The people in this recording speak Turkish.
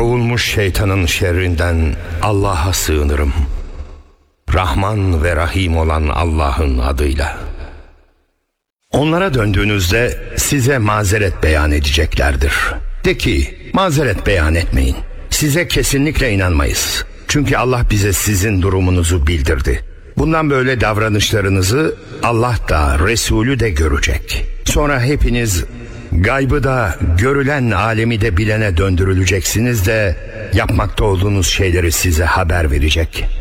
Kovulmuş şeytanın şerrinden Allah'a sığınırım. Rahman ve Rahim olan Allah'ın adıyla. Onlara döndüğünüzde size mazeret beyan edeceklerdir. De ki, mazeret beyan etmeyin. Size kesinlikle inanmayız. Çünkü Allah bize sizin durumunuzu bildirdi. Bundan böyle davranışlarınızı Allah da Resulü de görecek. Sonra hepiniz gaybı da görülen alemi de bilene döndürüleceksiniz de yapmakta olduğunuz şeyleri size haber verecek.